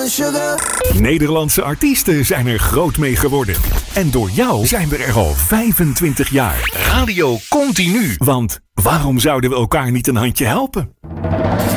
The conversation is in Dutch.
Nederlandse artiesten zijn er groot mee geworden. En door jou zijn we er al 25 jaar. Radio Continu. Want waarom zouden we elkaar niet een handje helpen?